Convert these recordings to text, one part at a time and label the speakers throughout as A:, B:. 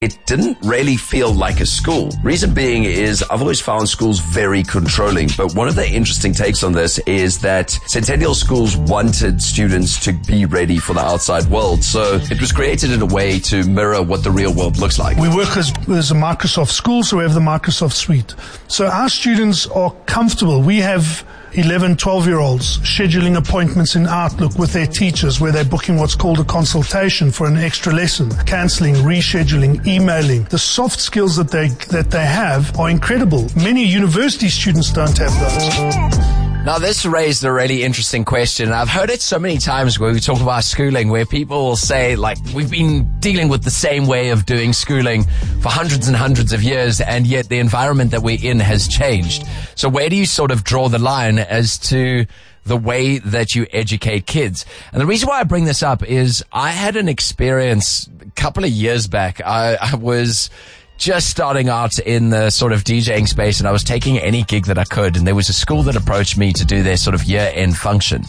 A: it didn't really feel like a school. Reason being is I've always found schools very controlling, but one of the interesting takes on this is that Centennial schools wanted students to be ready for the outside world. So it was created in a way to mirror what the real world looks like.
B: We work as a Microsoft school, so we have the Microsoft suite. So our students are comfortable. We have 11, 12-year-olds scheduling appointments in Outlook with their teachers where they're booking what's called a consultation for an extra lesson, cancelling, rescheduling, emailing. The soft skills that they have are incredible. Many university students don't have those.
C: Now, this raised a really interesting question. I've heard it so many times where we talk about schooling, where people will say, like, we've been dealing with the same way of doing schooling for hundreds and hundreds of years, and yet the environment that we're in has changed. So where do you sort of draw the line as to the way that you educate kids? And the reason why I bring this up is I had an experience a couple of years back. I was just starting out in the sort of DJing space, and I was taking any gig that I could, and there was a school that approached me to do their sort of year-end function.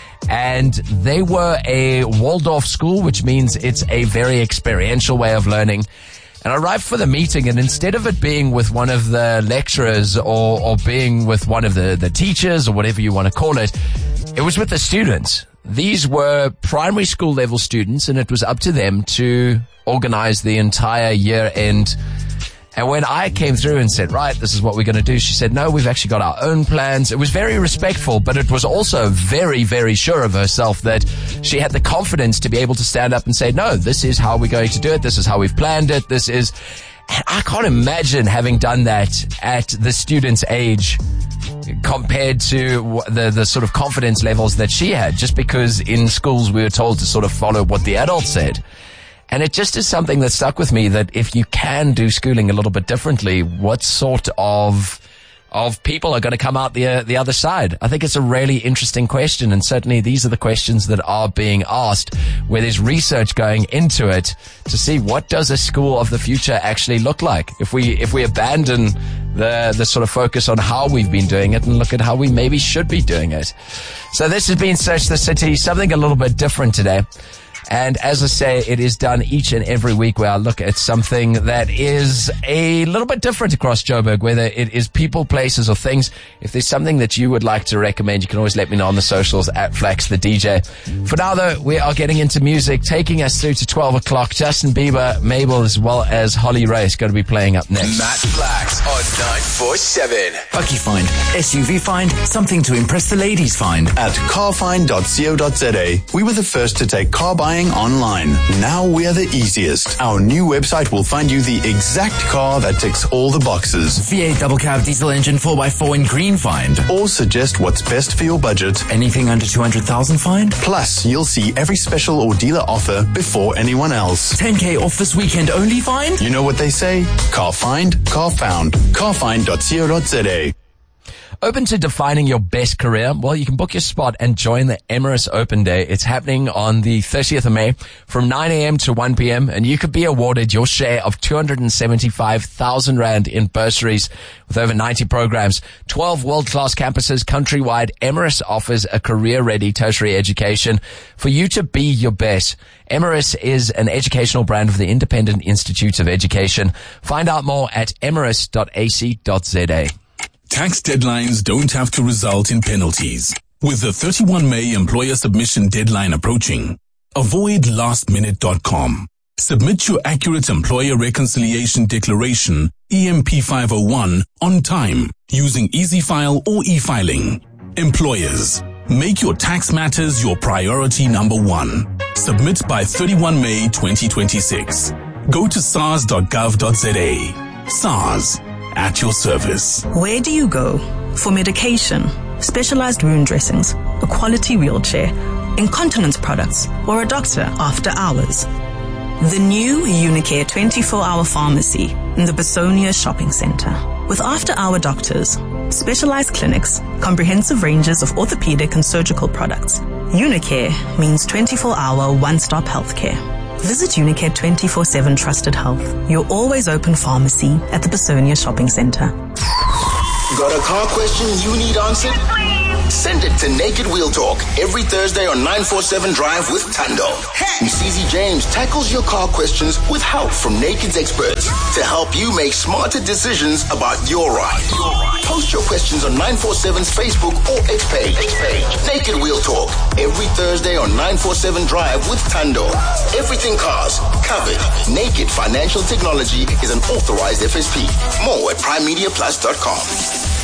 C: And they were a Waldorf school, which means it's a very experiential way of learning. And I arrived for the meeting, and instead of it being with one of the lecturers or being with one of the teachers or whatever you want to call it, it was with the students. These were primary school level students, and it was up to them to organize the entire year-end. And when I came through and said, right, this is what we're going to do, she said, no, we've actually got our own plans. It was very respectful, but it was also very, very sure of herself that she had the confidence to be able to stand up and say, no, this is how we're going to do it. This is how we've planned it. This is, and I can't imagine having done that at the student's age compared to the sort of confidence levels that she had, just because in schools we were told to sort of follow what the adults said. And it just is something that stuck with me, that if you can do schooling a little bit differently, what sort of people are going to come out the other side? I think it's a really interesting question, and certainly these are the questions that are being asked, where there's research going into it to see what does a school of the future actually look like if we abandon the sort of focus on how we've been doing it and look at how we maybe should be doing it. So this has been Search the City, something a little bit different today. And as I say, it is done each and every week where I look at something that is a little bit different across Joburg, whether it is people, places, or things. If there's something that you would like to recommend, you can always let me know on the socials at Flax the DJ. For now, though, we are getting into music, taking us through to 12 o'clock. Justin Bieber, Mabel, as well as Holly Ray is going to be playing up next.
D: Matt Flax on 947.
E: Bucky Find, SUV Find, something to impress the ladies find.
F: At carfind.co.za, we were the first to take car buying online. Now we are the easiest. Our new website will find you the exact car that ticks all the boxes.
E: V8 double cab diesel engine 4x4 in green find.
F: Or suggest what's best for your budget.
E: Anything under 200,000 find.
F: Plus, you'll see every special or dealer offer before anyone else.
E: 10k off this weekend only find.
F: You know what they say? Car find, car found. Carfind.co.za.
C: Open to defining your best career? Well, you can book your spot and join the Emirates Open Day. It's happening on the 30th of May from 9 a.m. to 1 p.m. and you could be awarded your share of 275,000 Rand in bursaries with over 90 programs. 12 world-class campuses countrywide. Emirates offers a career-ready tertiary education for you to be your best. Emirates is an educational brand of the Independent Institute of Education. Find out more at emirates.ac.za.
G: Tax deadlines don't have to result in penalties. With the 31 May employer submission deadline approaching, avoid lastminute.com. Submit your accurate employer reconciliation declaration, EMP 501, on time using EasyFile or e-filing. Employers, make your tax matters your priority number one. Submit by 31 May 2026. Go to sars.gov.za. SARS. At your service.
H: Where do you go for medication, specialized wound dressings, a quality wheelchair, incontinence products, or a doctor after hours? The new Unicare 24-hour pharmacy in the Besonia Shopping Center. With after-hour doctors, specialized clinics, comprehensive ranges of orthopedic and surgical products. Unicare means 24-hour one-stop healthcare. Visit Unicare 24/7 Trusted Health, your always open pharmacy at the Besonia Shopping Center.
D: Got a car question you need answered?
I: Please. Send it to Naked Wheel Talk every Thursday on 947 Drive with Tando. Msizi James tackles your car questions with help from Naked's experts to help you make smarter decisions about your ride. Post your questions on 947's Facebook or X page. Naked Wheel Talk every Thursday on 947 Drive with Tando. Everything cars covered. Naked Financial Technology is an authorized FSP. More at primemediaplus.com.